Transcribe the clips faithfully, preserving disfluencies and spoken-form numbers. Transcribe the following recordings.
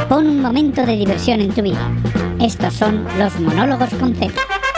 Pon un momento de diversión en tu vida. Estos son los monólogos con Z.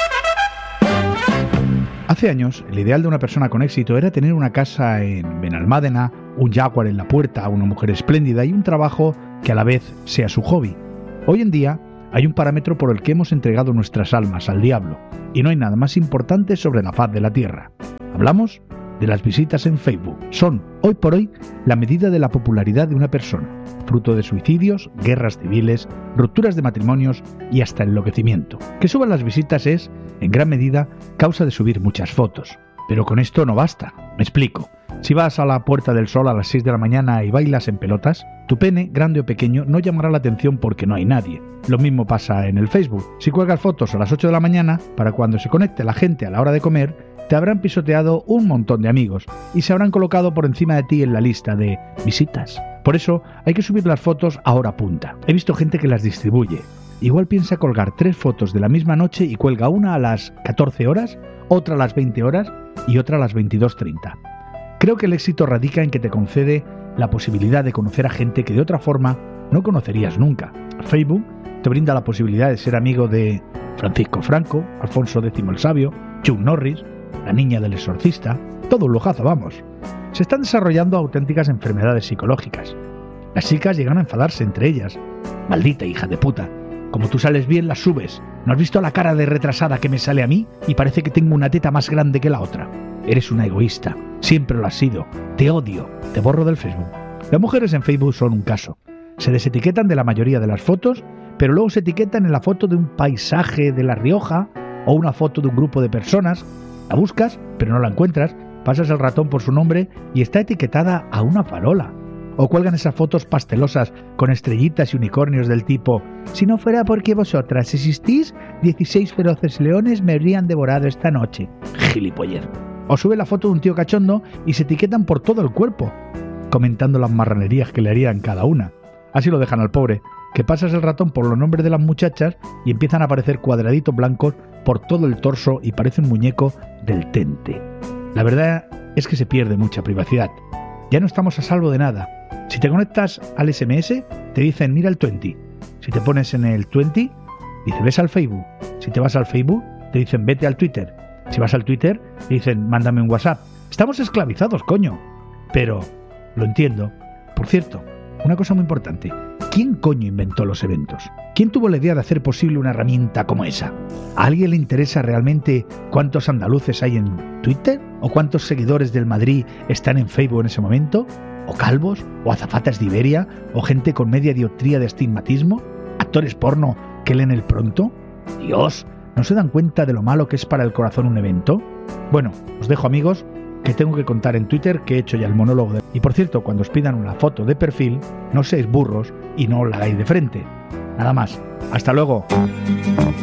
Hace años, el ideal de una persona con éxito era tener una casa en Benalmádena, un Jaguar en la puerta, una mujer espléndida y un trabajo que a la vez sea su hobby. Hoy en día, hay un parámetro por el que hemos entregado nuestras almas al diablo, y no hay nada más importante sobre la faz de la tierra. Hablamos de las visitas en Facebook. Son, hoy por hoy, la medida de la popularidad de una persona, fruto de suicidios, guerras civiles, rupturas de matrimonios y hasta enloquecimiento. Que suban las visitas es, en gran medida, causa de subir muchas fotos. Pero con esto no basta. Me explico. Si vas a la Puerta del Sol a las seis de la mañana y bailas en pelotas, tu pene, grande o pequeño, no llamará la atención porque no hay nadie. Lo mismo pasa en el Facebook. Si cuelgas fotos a las ocho de la mañana, para cuando se conecte la gente a la hora de comer, te habrán pisoteado un montón de amigos y se habrán colocado por encima de ti en la lista de visitas. Por eso hay que subir las fotos a hora punta. He visto gente que las distribuye. Igual piensa colgar tres fotos de la misma noche y cuelga una a las catorce horas, otra a las veinte horas y otra a las veintidós treinta. Creo que el éxito radica en que te concede la posibilidad de conocer a gente que de otra forma no conocerías nunca. Facebook te brinda la posibilidad de ser amigo de Francisco Franco, Alfonso X el Sabio, Chuck Norris, la niña del exorcista, todo un lujazo, vamos. Se están desarrollando auténticas enfermedades psicológicas. Las chicas llegan a enfadarse entre ellas. Maldita hija de puta. Como tú sales bien, las subes. ¿No has visto la cara de retrasada que me sale a mí? Y parece que tengo una teta más grande que la otra. Eres una egoísta. Siempre lo has sido. Te odio. Te borro del Facebook. Las mujeres en Facebook son un caso. Se desetiquetan de la mayoría de las fotos, pero luego se etiquetan en la foto de un paisaje de La Rioja o una foto de un grupo de personas. La buscas, pero no la encuentras, pasas el ratón por su nombre y está etiquetada a una farola. O cuelgan esas fotos pastelosas con estrellitas y unicornios del tipo: si no fuera porque vosotras existís, dieciséis feroces leones me habrían devorado esta noche. Gilipollez. O sube la foto de un tío cachondo y se etiquetan por todo el cuerpo, comentando las marranerías que le harían cada una. Así lo dejan al pobre, que pasas el ratón por los nombres de las muchachas y empiezan a aparecer cuadraditos blancos por todo el torso y parece un muñeco del Tente. La verdad es que se pierde mucha privacidad. Ya no estamos a salvo de nada. Si te conectas al ese eme ese, te dicen mira el veinte. Si te pones en el veinte, dice ves al Facebook. Si te vas al Facebook, te dicen vete al Twitter. Si vas al Twitter, te dicen mándame un WhatsApp. Estamos esclavizados, coño. Pero lo entiendo. Por cierto, una cosa muy importante. ¿Quién coño inventó los eventos? ¿Quién tuvo la idea de hacer posible una herramienta como esa? ¿A alguien le interesa realmente cuántos andaluces hay en Twitter? ¿O cuántos seguidores del Madrid están en Facebook en ese momento? ¿O calvos? ¿O azafatas de Iberia? ¿O gente con media dioptría de astigmatismo? ¿Actores porno que leen el pronto? Dios, ¿no se dan cuenta de lo malo que es para el corazón un evento? Bueno, os dejo, amigos, que tengo que contar en Twitter que he hecho ya el monólogo de... Y por cierto, cuando os pidan una foto de perfil, no seáis burros y no la hagáis de frente. Nada más. Hasta luego.